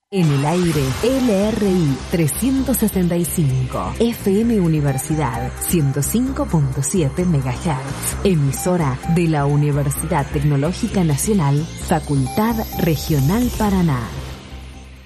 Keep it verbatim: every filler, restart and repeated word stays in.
En el aire, L R I trescientos sesenta y cinco, F M Universidad ciento cinco punto siete megahertz, emisora de la Universidad Tecnológica Nacional, Facultad Regional Paraná.